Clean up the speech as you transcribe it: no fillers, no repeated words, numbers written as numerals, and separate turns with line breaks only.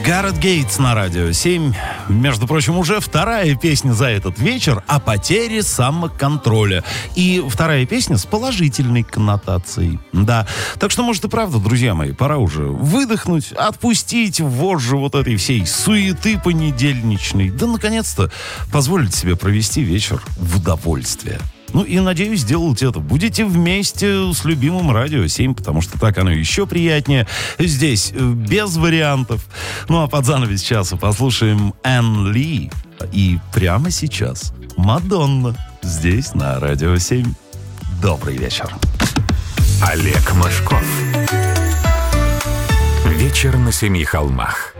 Гаррет Гейтс на радио 7. Между прочим, уже вторая песня за этот вечер о потере самоконтроля. И вторая песня с положительной коннотацией. Да. Так что, может, и правда, друзья мои, пора уже выдохнуть, отпустить вожжи вот этой всей суеты понедельничной. Да, наконец-то, позволить себе провести вечер в удовольствие. Ну и, надеюсь, сделать это будете вместе с любимым Радио 7, потому что так оно еще приятнее. Здесь без вариантов. Ну а под занавес часа послушаем Энн Ли. И прямо сейчас Мадонна здесь на Радио 7. Добрый вечер.
Олег Мышков. Вечер на семи холмах.